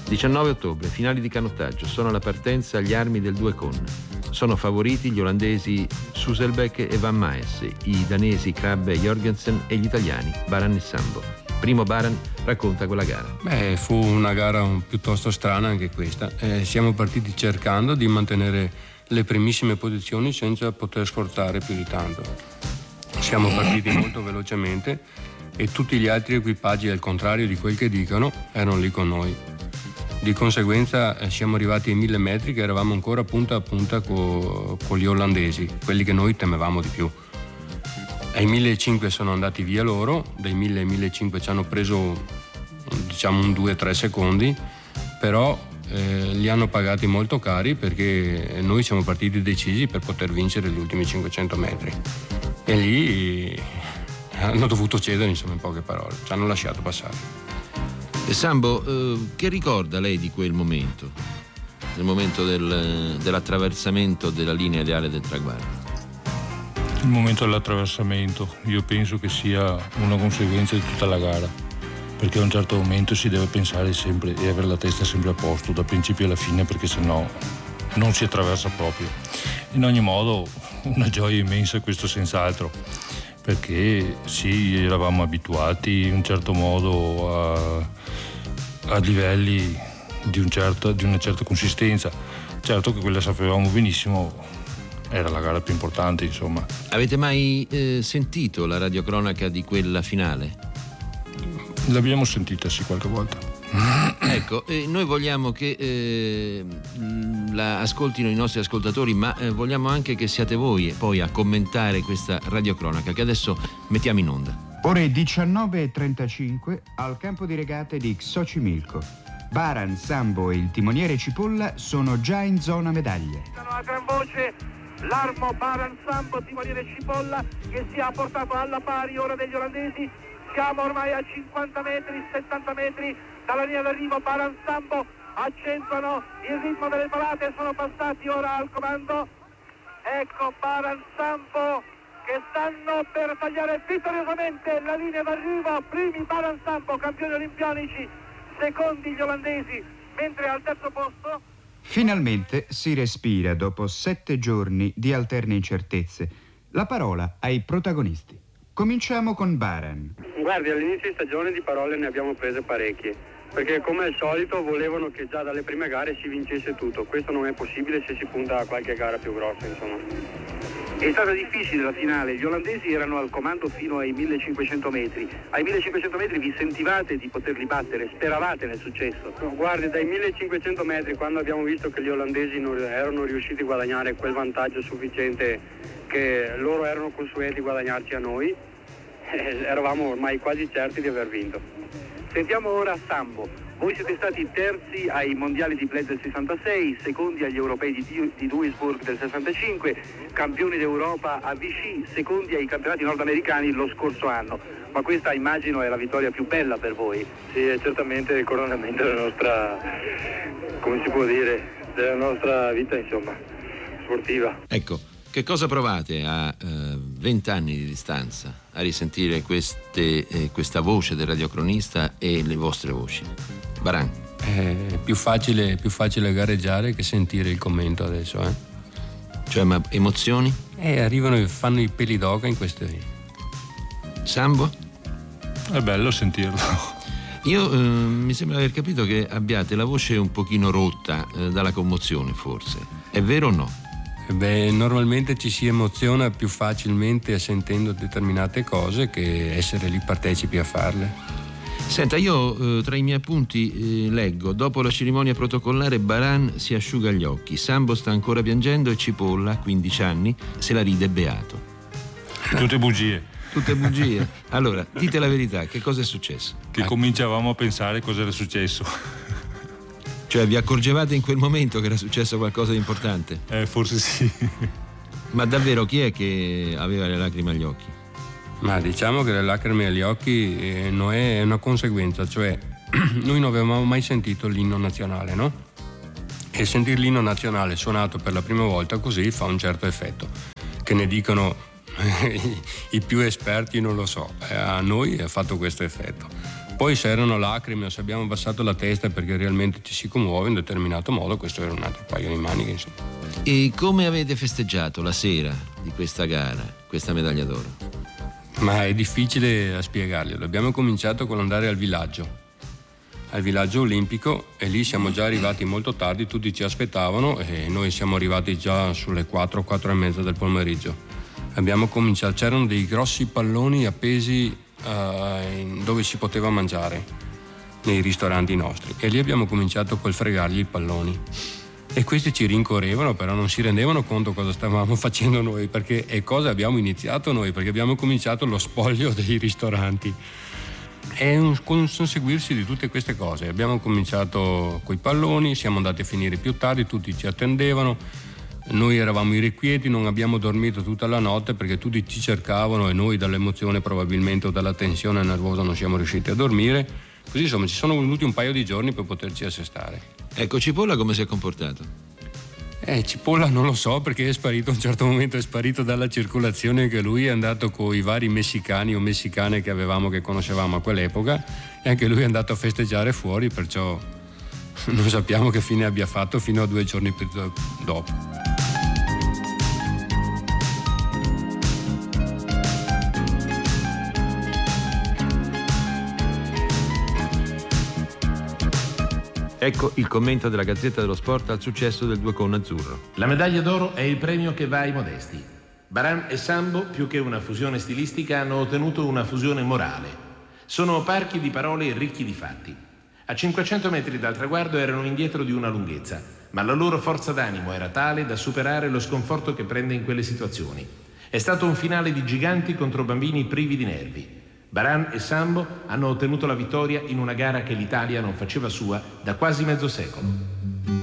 19 ottobre, finali di canottaggio. Sono alla partenza gli armi del 2 con. Sono favoriti gli olandesi Suselbeck e Van Maes, i danesi Krabbe e Jorgensen e gli italiani Baran e Sambo. Primo Baran racconta quella gara. Fu una gara piuttosto strana anche questa. Siamo partiti cercando di mantenere le primissime posizioni senza poter sforzare più di tanto. Siamo partiti molto velocemente e tutti gli altri equipaggi, al contrario di quel che dicono, erano lì con noi. Di conseguenza siamo arrivati ai 1000 metri che eravamo ancora punta a punta con gli olandesi, quelli che noi temevamo di più. Ai 1500 sono andati via loro, dai 1000 ai 1500 ci hanno preso diciamo un 2-3 secondi, però li hanno pagati molto cari perché noi siamo partiti decisi per poter vincere gli ultimi 500 metri e lì hanno dovuto cedere, insomma, in poche parole, ci hanno lasciato passare. Sambo, che ricorda lei di quel momento? Del momento dell'attraversamento della linea ideale del traguardo? Il momento dell'attraversamento io penso che sia una conseguenza di tutta la gara, perché a un certo momento si deve pensare sempre e avere la testa sempre a posto da principio alla fine, perché sennò non si attraversa proprio. In ogni modo una gioia immensa, questo senz'altro, perché sì, eravamo abituati in un certo modo a livelli di una certa consistenza. Certo che quella sapevamo benissimo era la gara più importante, insomma. Avete mai sentito la radiocronaca di quella finale? L'abbiamo sentita sì qualche volta. Ecco, noi vogliamo che la ascoltino i nostri ascoltatori, ma vogliamo anche che siate voi poi a commentare questa radiocronaca che adesso mettiamo in onda. Ore 19:35 al campo di regate di Xochimilco. Baran, Sambo e il timoniere Cipolla sono già in zona medaglie. A gran voce l'armo Baran Sambo, timoniere Cipolla, che si è portato alla pari ora degli olandesi. Siamo ormai a 50 metri, 70 metri dalla linea d'arrivo. Baran Sambo accentuano il ritmo delle parate, sono passati ora al comando. Ecco Baran Sambo che stanno per tagliare vittoriosamente la linea d'arrivo. Primi Baran Sambo, campioni olimpionici, secondi gli olandesi, mentre al terzo posto... Finalmente si respira dopo 7 giorni di alterne incertezze. La parola ai protagonisti. Cominciamo con Baran. Guardi, all'inizio di stagione di parole ne abbiamo prese parecchie, perché come al solito volevano che già dalle prime gare si vincesse tutto. Questo non è possibile se si punta a qualche gara più grossa, insomma. È stata difficile la finale, gli olandesi erano al comando fino ai 1500 metri. Ai 1500 metri vi sentivate di poterli battere, speravate nel successo? No, guardi, dai 1500 metri, quando abbiamo visto che gli olandesi non erano riusciti a guadagnare quel vantaggio sufficiente che loro erano consueti a guadagnarci a noi, eravamo ormai quasi certi di aver vinto. Sentiamo ora Sambo. Voi siete stati terzi ai mondiali di Bled del 66, secondi agli europei di Duisburg del 65, campioni d'Europa a Vichy, secondi ai campionati nordamericani lo scorso anno. Ma questa immagino è la vittoria più bella per voi. Sì, è certamente il coronamento della nostra, come si può dire, della nostra vita, insomma, sportiva. Ecco, che cosa provate a 20 anni di distanza a risentire questa voce del radiocronista e le vostre voci? Baran. È più facile gareggiare che sentire il commento adesso, Cioè, ma emozioni? Arrivano e fanno i peli d'oca in queste. Sambo? È bello sentirlo. Io mi sembra aver capito che abbiate la voce un pochino rotta dalla commozione, forse. È vero o no? Normalmente ci si emoziona più facilmente sentendo determinate cose che essere lì partecipi a farle. Senta, io tra i miei appunti leggo: dopo la cerimonia protocollare Baran si asciuga gli occhi, Sambo sta ancora piangendo e Cipolla, 15 anni, se la ride beato. Tutte bugie. Tutte bugie? Allora, dite la verità, che cosa è successo? Che cominciavamo a pensare cosa era successo. Cioè, vi accorgevate in quel momento che era successo qualcosa di importante? Forse sì. Ma davvero, chi è che aveva le lacrime agli occhi? Ma diciamo che le lacrime agli occhi non è una conseguenza, cioè noi non avevamo mai sentito l'inno nazionale, no? E sentire l'inno nazionale suonato per la prima volta così fa un certo effetto. Che ne dicono i più esperti non lo so, a noi ha fatto questo effetto. Poi se erano lacrime o se abbiamo abbassato la testa perché realmente ci si commuove in determinato modo, questo era un altro paio di maniche, insomma. E come avete festeggiato la sera di questa gara, questa medaglia d'oro? Ma è difficile a spiegarglielo. Abbiamo cominciato con andare al villaggio olimpico, e lì siamo già arrivati molto tardi, tutti ci aspettavano e noi siamo arrivati già sulle 4 e mezza del pomeriggio. Abbiamo cominciato, c'erano dei grossi palloni appesi dove si poteva mangiare, nei ristoranti nostri, e lì abbiamo cominciato col fregargli i palloni. E questi ci rincorrevano, però non si rendevano conto cosa stavamo facendo noi, e cosa abbiamo iniziato noi, perché abbiamo cominciato lo spoglio dei ristoranti. È un conseguirsi di tutte queste cose. Abbiamo cominciato coi palloni, siamo andati a finire più tardi, tutti ci attendevano, noi eravamo irrequieti, non abbiamo dormito tutta la notte perché tutti ci cercavano e noi dall'emozione probabilmente o dalla tensione nervosa non siamo riusciti a dormire. Così insomma ci sono voluti un paio di giorni per poterci assestare. Ecco, Cipolla come si è comportato? Cipolla non lo so, perché è sparito, a un certo momento è sparito dalla circolazione, anche lui è andato con i vari messicani o messicane che conoscevamo a quell'epoca, e anche lui è andato a festeggiare fuori, perciò non sappiamo che fine abbia fatto fino a 2 giorni dopo. Ecco il commento della Gazzetta dello Sport al successo del 2 con azzurro. La medaglia d'oro è il premio che va ai modesti. Baran e Sambo, più che una fusione stilistica, hanno ottenuto una fusione morale. Sono parchi di parole e ricchi di fatti. A 500 metri dal traguardo erano indietro di una lunghezza, ma la loro forza d'animo era tale da superare lo sconforto che prende in quelle situazioni. È stato un finale di giganti contro bambini privi di nervi. Baran e Sambo hanno ottenuto la vittoria in una gara che l'Italia non faceva sua da quasi mezzo secolo.